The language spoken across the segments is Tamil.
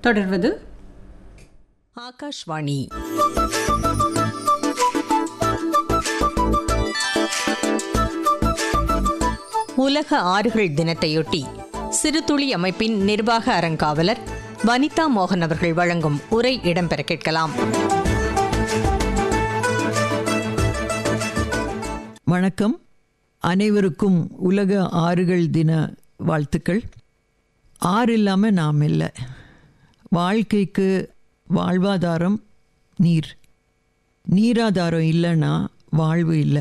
தொடர்வது ஆகாஷ்வாணி. உலக ஆறுகள் தினத்தையொட்டி சிறுதுளி அமைப்பின் நிர்வாக அறங்காவலர் வனிதா மோகன் அவர்கள் வழங்கும் உரை இடம்பெற கேட்கலாம். வணக்கம். அனைவருக்கும் உலக ஆறுகள் தின வாழ்த்துக்கள். ஆறு இல்லாமல் நாம் இல்லை. வாழ்க்கைக்கு வாழ்வாதாரம் நீர். நீராதாரம் இல்லைன்னா வாழ்வு இல்லை.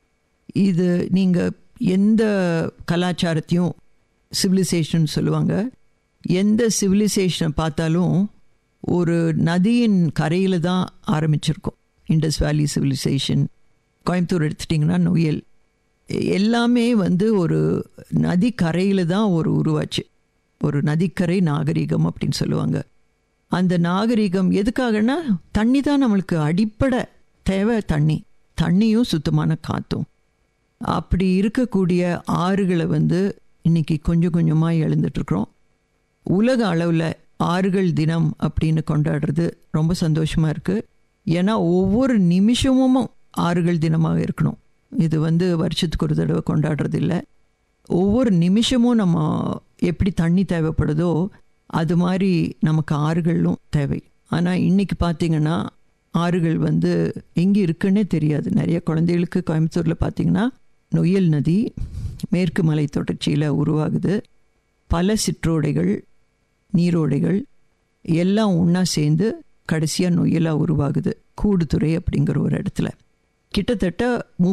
இது நீங்கள் எந்த கலாச்சாரத்தையும் சிவிலைசேஷன் சொல்லுவாங்க. எந்த சிவிலைசேஷனை பார்த்தாலும் ஒரு நதியின் கரையில் தான் ஆரம்பிச்சிருக்கோம். இண்டஸ் வேலி சிவிலைசேஷன், கோயம்புத்தூர் எடுத்துட்டிங்கன்னா நொய்யல், எல்லாமே ஒரு நதி கரையில் தான் உருவாச்சு. ஒரு நதிக்கரை நாகரிகம் அப்படின்னு சொல்லுவாங்க. அந்த நாகரிகம் எதுக்காகனா தண்ணி தான் நம்மளுக்கு அடிப்படை தேவை. தண்ணியும் சுத்தமான காற்றும். அப்படி இருக்கக்கூடிய ஆறுகளை இன்றைக்கி கொஞ்சம் கொஞ்சமாக எழுந்துட்டுருக்குறோம். உலக அளவில் ஆறுகள் தினம் அப்படின்னு கொண்டாடுறது ரொம்ப சந்தோஷமாக இருக்குது. ஏன்னா ஒவ்வொரு நிமிஷமும் ஆறுகள் தினமாக இருக்கணும். இது வருஷத்துக்கு ஒரு தடவை கொண்டாடுறது இல்லை. ஒவ்வொரு நிமிஷமும் நம்ம எப்படி தண்ணி தேவைப்படுதோ அது மாதிரி நமக்கு ஆறுகளும் தேவை. ஆனால் இன்றைக்கி பார்த்திங்கன்னா ஆறுகள் எங்கே இருக்குன்னே தெரியாது. நிறைய குழந்தைகளுக்கு கோயம்புத்தூரில் பார்த்திங்கன்னா நொய்யல் நதி மேற்கு மலை தொடர்ச்சியில் உருவாகுது. பல சிற்றோடைகள், நீரோடைகள் எல்லாம் ஒன்றா சேர்ந்து கடைசியாக நொய்யலாக உருவாகுது. கூடுதுறை அப்படிங்கிற ஒரு இடத்துல கிட்டத்தட்ட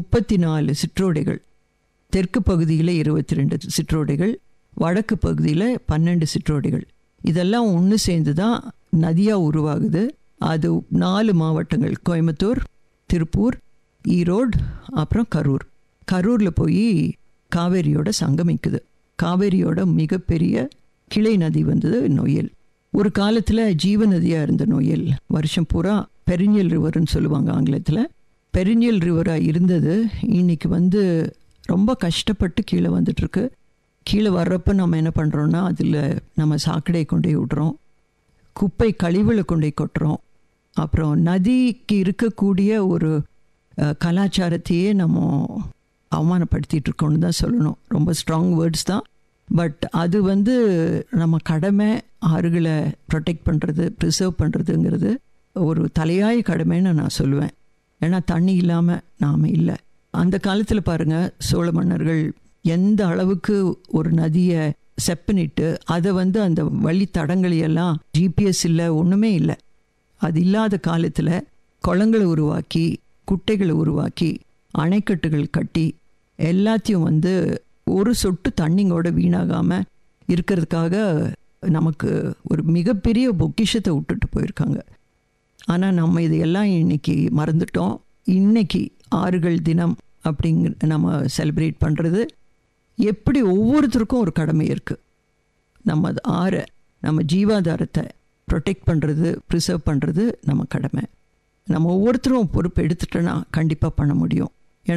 34 சிற்றோடைகள். தெற்கு பகுதியில் 22 சிற்றோடைகள், வடக்கு பகுதியில் 12 சிற்றோடைகள். இதெல்லாம் ஒன்று சேர்ந்து தான் நதியாக உருவாகுது. அது 4 மாவட்டங்கள்: கோயம்புத்தூர், திருப்பூர், ஈரோடு, அப்புறம் கரூர். கரூரில் போய் காவேரியோட சங்கமிக்குது. காவேரியோட மிகப்பெரிய கிளை நதி நொய்யல். ஒரு காலத்தில் ஜீவ நதியாக இருந்த நொய்யல் வருஷம் பூரா பெரிஞ்சல் ரிவர்னு சொல்லுவாங்க ஆங்கிலத்தில். பெரிஞ்சல் ரிவராக இருந்தது. இன்றைக்கி ரொம்ப கஷ்டப்பட்டு கீழே வந்துட்டுருக்கு. கீழே வர்றப்போ நம்ம என்ன பண்ணுறோன்னா அதில் நம்ம சாக்கடை கொண்டு விடுறோம், குப்பை கழிவுகளை கொண்டு கொட்டுறோம். அப்புறம் நதிக்கு இருக்கக்கூடிய ஒரு கலாச்சாரத்தையே நம்ம அவமானப்படுத்திகிட்ருக்கோன்னு தான் சொல்லணும். ரொம்ப ஸ்ட்ராங் வேர்ட்ஸ் தான். பட் அது நம்ம கடமை. ஆறுகளை ப்ரொடெக்ட் பண்ணுறது, ப்ரிசர்வ் பண்ணுறதுங்கிறது ஒரு தலையாய கடமைன்னு நான் சொல்லுவேன். ஏன்னா தண்ணி இல்லாமல் நாம் இல்லை. அந்த காலத்தில் பாருங்கள், சோழ மன்னர்கள் எந்த அளவுக்கு ஒரு நதியை செப்பனிட்டு அதை அந்த வழி தடங்களையெல்லாம் ஜிபிஎஸ் இல்லை, ஒன்றுமே இல்லை. அது இல்லாத காலத்தில் குளங்களை உருவாக்கி, குட்டைகளை உருவாக்கி, அணைக்கட்டுகள் கட்டி, எல்லாத்தையும் ஒரு சொட்டு தண்ணிங்கோட வீணாகாமல் இருக்கிறதுக்காக நமக்கு ஒரு மிகப்பெரிய பொக்கிஷத்தை விட்டுட்டு போயிருக்காங்க. ஆனால் நம்ம இதையெல்லாம் இன்றைக்கி மறந்துட்டோம். இன்றைக்கி ஆறுகள் தினம் அப்படிங்க நம்ம செலிப்ரேட் பண்ணுறது எப்படி ஒவ்வொருத்தருக்கும் ஒரு கடமை இருக்குது. நம்ம ஆறை, நம்ம ஜீவாதாரத்தை ப்ரொடெக்ட் பண்ணுறது, ப்ரிசர்வ் பண்ணுறது நம்ம கடமை. நம்ம ஒவ்வொருத்தரும் பொறுப்பு எடுத்துட்டோன்னா கண்டிப்பாக பண்ண முடியும்.